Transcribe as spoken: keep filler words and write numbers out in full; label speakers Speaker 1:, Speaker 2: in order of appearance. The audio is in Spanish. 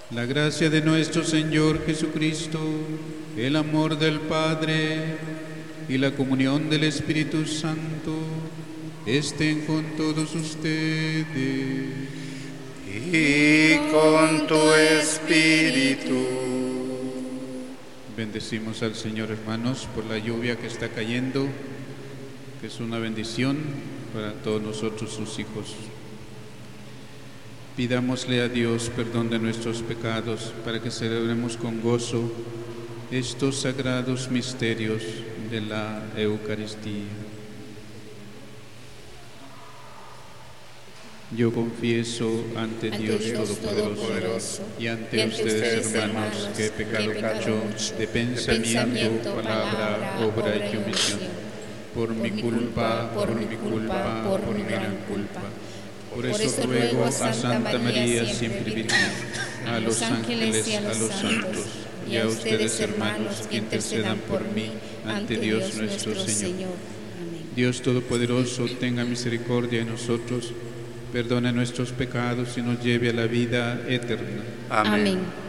Speaker 1: La gracia de nuestro Señor Jesucristo, el amor del Padre y la comunión del Espíritu Santo estén con todos ustedes.
Speaker 2: Y con tu espíritu.
Speaker 1: Bendecimos al Señor, hermanos, por la lluvia que está cayendo, que es una bendición para todos nosotros, sus hijos. Pidámosle a Dios perdón de nuestros pecados para que celebremos con gozo estos sagrados misterios de la Eucaristía. Yo confieso ante, ante Dios, Dios Todopoderoso y ante, y ante ustedes, ustedes, hermanos, hermanos, que he pecado mucho de pensamiento, palabra, obra y omisión, por, por mi culpa, por mi culpa, por, por mi gran culpa. Por eso, por eso ruego a Santa María, siempre Virgen, a los ángeles y a los santos, y a ustedes, hermanos, que intercedan por mí ante Dios nuestro Señor. Amén. Dios Todopoderoso, tenga misericordia de nosotros, perdone nuestros pecados y nos lleve a la vida eterna.
Speaker 2: Amén. Amén.